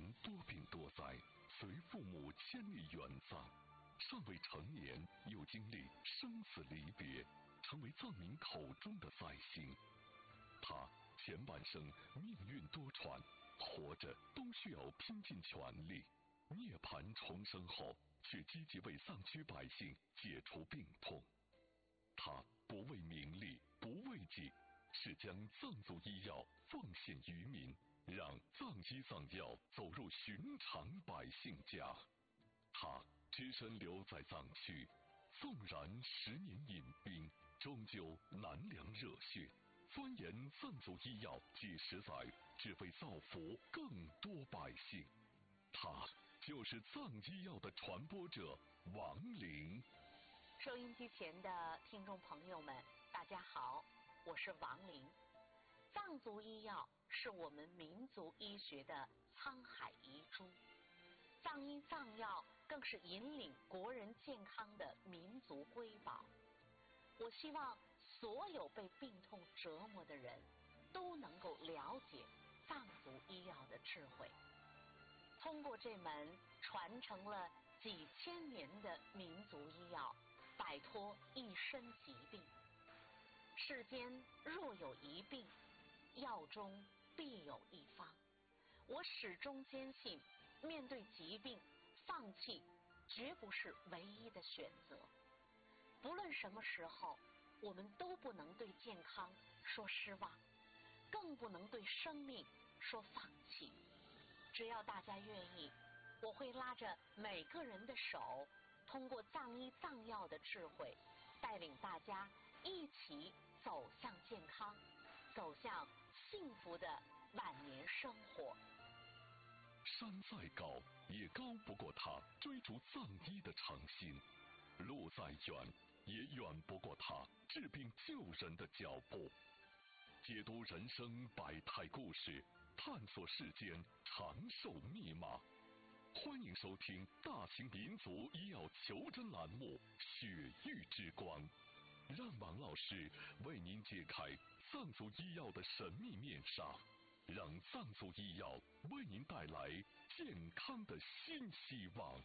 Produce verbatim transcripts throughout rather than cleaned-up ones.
多病多灾，随父母千里远葬，尚未成年又经历生死离别，成为藏民口中的灾星。他前半生命运多舛，活着都需要拼尽全力，涅槃重生后却积极为藏区百姓解除病痛。他不为名利，不为己，是将藏族医药奉献于民，让藏医藏药走入寻常百姓家。他只身留在藏区，纵然十年隐兵，终究难凉热血，钻研藏族医药几十载，只为造福更多百姓。他就是藏医药的传播者王林。 收音机前的听众朋友们，大家好，我是王林。藏族医药是我们民族医学的沧海遗珠，藏医藏药更是引领国人健康的民族瑰宝。我希望所有被病痛折磨的人都能够了解藏族医药的智慧，通过这门传承了几千年的民族医药，摆脱一身疾病。世间若有一病，药中必有一方。我始终坚信，面对疾病，放弃绝不是唯一的选择。不论什么时候，我们都不能对健康说失望，更不能对生命说放弃。只要大家愿意，我会拉着每个人的手，通过藏医藏药的智慧，带领大家一起走向健康，走向幸福的晚年生活。 山再高也高不过他追逐藏医的诚心，路再远也远不过他治病救人的脚步。解读人生百态故事，探索世间长寿密码。欢迎收听大型民族医药求真栏目《血域之光》，让王老师为您解开藏族医药的神秘面纱，让藏族医药为您带来健康的新希望。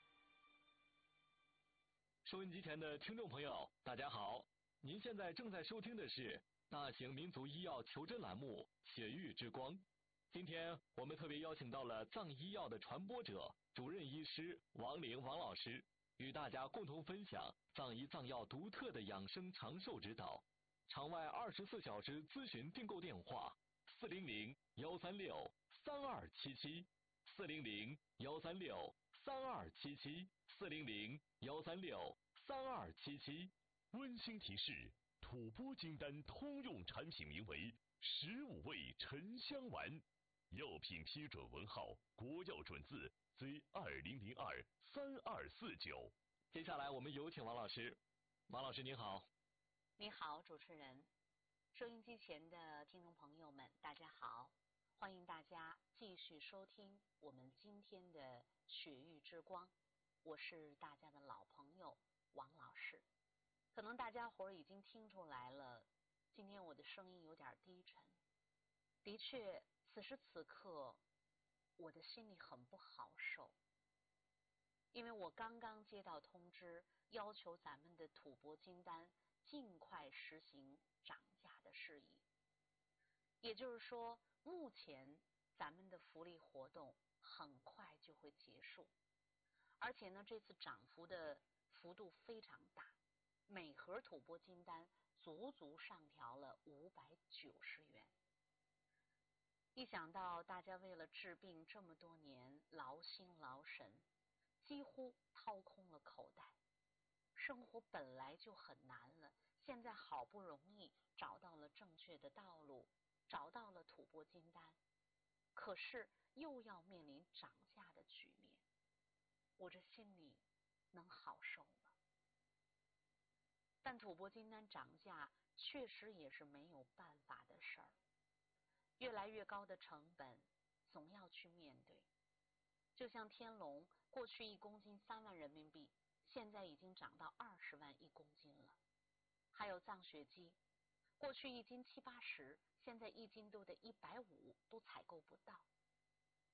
收音机前的听众朋友，大家好，您现在正在收听的是大型民族医药求真栏目《血域之光》。今天我们特别邀请到了藏医药的传播者、主任医师王玲王老师，与大家共同分享藏医藏药独特的养生长寿指导。场外二十四小时咨询订购电话：四零零幺三六三二七七，四零零幺三六三二七七，四零零幺三六三二七七。 温馨提示：吐蕃金丹通用产品名为十五味沉香丸，药品批准文号国药准字 Z 二零零二三二四九。 接下来我们有请王老师。王老师您好。 你好，主持人。收音机前的听众朋友们，大家好，欢迎大家继续收听我们今天的血域之光。我是大家的老朋友王老师。可能大家伙儿已经听出来了，今天我的声音有点低沉。的确，此时此刻我的心里很不好受，因为我刚刚接到通知，要求咱们的吐蕃金丹尽快实行涨价的事宜。也就是说，目前咱们的福利活动很快就会结束，而且呢，这次涨幅的幅度非常大，每盒吐蕃金丹足足上调了五百九十元。一想到大家为了治病这么多年劳心劳神，几乎掏空了口袋，生活本来就很难了，现在好不容易找到了正确的道路，找到了吐蕃金丹，可是又要面临涨价的局面，我这心里能好受吗？但吐蕃金丹涨价确实也是没有办法的事儿，越来越高的成本总要去面对。就像天龙过去一公斤三万人民币，现在已经涨到二十万一公斤了。还有藏血鸡，过去一斤七八十，现在一斤都得一百五，都采购不到。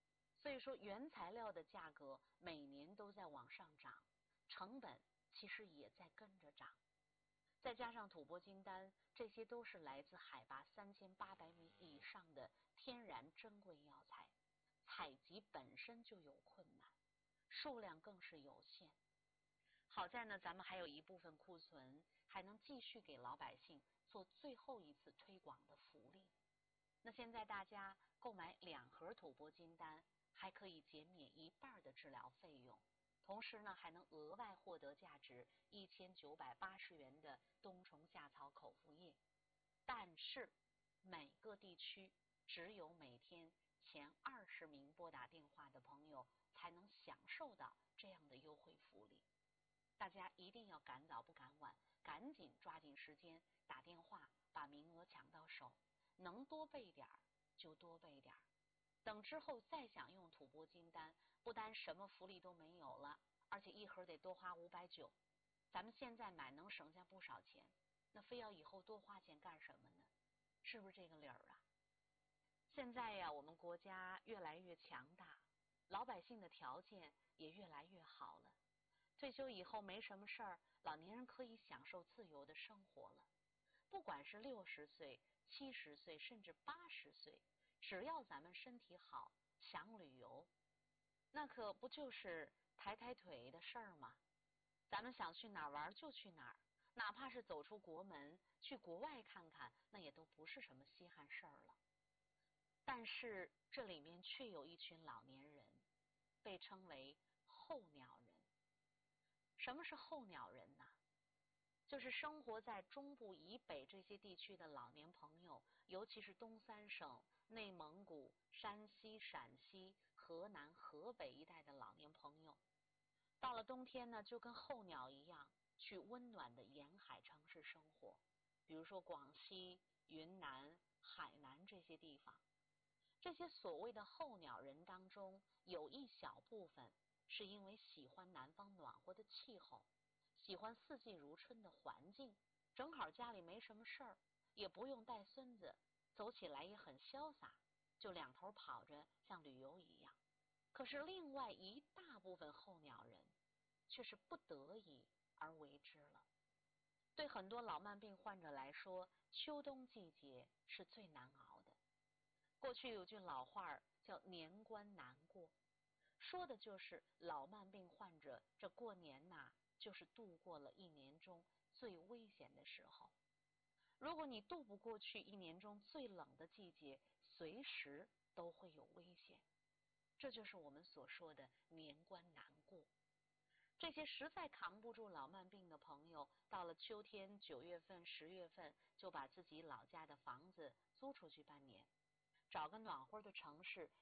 所以说原材料的价格每年都在往上涨，成本其实也在跟着涨。再加上吐蕃金丹，这些都是来自海拔三千八百米以上的天然珍贵药材，采集本身就有困难，数量更是有限。好在呢，咱们还有一部分库存，还能继续给老百姓做最后一次推广的福利。那现在大家购买两盒吐蕃金丹，还可以减免一半的治疗费用，同时呢，还能额外获得价值一千九百八十元的冬虫夏草口服液。但是每个地区只有每天前二十名拨打电话的朋友才能享受到这样的优惠福利。大家一定要赶早不赶晚，赶紧抓紧时间打电话把名额抢到手，能多备点儿就多备点儿。等之后再想用吐蕃金丹，不单什么福利都没有了，而且一盒得多花五百九。咱们现在买能省下不少钱，那非要以后多花钱干什么呢？是不是这个理儿啊？现在呀，我们国家越来越强大，老百姓的条件也越来越好了。退休以后没什么事儿，老年人可以享受自由的生活了。不管是六十岁、七十岁，甚至八十岁，只要咱们身体好，想旅游，那可不就是抬抬腿的事儿吗？咱们想去哪儿玩就去哪儿，哪怕是走出国门去国外看看，那也都不是什么稀罕事儿了。但是这里面却有一群老年人，被称为候鸟人。什么是候鸟人呢？就是生活在中部以北这些地区的老年朋友，尤其是东三省、内蒙古、山西、陕西、河南、河北一带的老年朋友，到了冬天呢，就跟候鸟一样，去温暖的沿海城市生活，比如说广西、云南、海南这些地方。这些所谓的候鸟人当中，有一小部分是因为喜欢南方暖和的气候，喜欢四季如春的环境，正好家里没什么事儿，也不用带孙子，走起来也很潇洒，就两头跑着像旅游一样。可是另外一大部分候鸟人却是不得已而为之了。对很多老慢病患者来说，秋冬季节是最难熬的。过去有句老话叫年关难过，说的就是老慢病患者这过年呐、啊，就是度过了一年中最危险的时候。如果你渡不过去一年中最冷的季节，随时都会有危险。这就是我们所说的年关难过。这些实在扛不住老慢病的朋友，到了秋天九月份、十月份，就把自己老家的房子租出去半年，找个暖和的城市